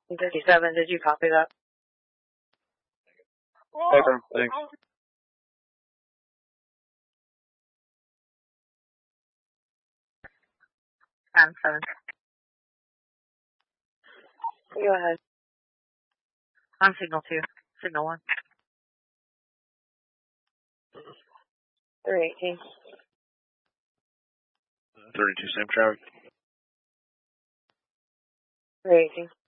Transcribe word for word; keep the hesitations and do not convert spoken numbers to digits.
fifty-seven, did you copy that? Paper, thanks. Time seven. Go ahead. I'm signal two. Signal one. three eighteen. thirty-two, same traffic. three eighteen.